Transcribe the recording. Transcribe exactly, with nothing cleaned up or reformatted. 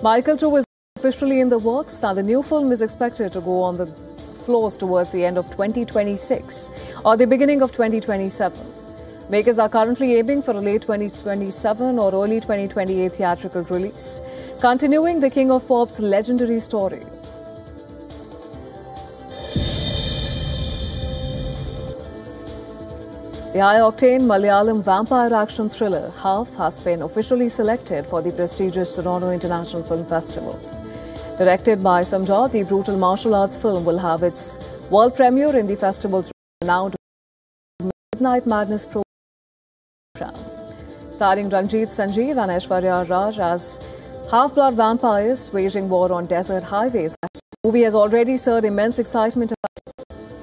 Michael two is officially in the works, and the new film is expected to go on the floors towards the end of twenty twenty-six or the beginning of twenty twenty-seven. Makers are currently aiming for a late twenty twenty-seven or early twenty twenty-eight theatrical release, continuing the King of Pop's legendary story. The high-octane Malayalam vampire action thriller Half has been officially selected for the prestigious Toronto International Film Festival. Directed by Samjot, the brutal martial arts film will have its world premiere in the festival's renowned Midnight Madness program. Starring Ranjit Sanjeev and Aishwarya Raj as half-blood vampires waging war on desert highways. The movie has already stirred immense excitement about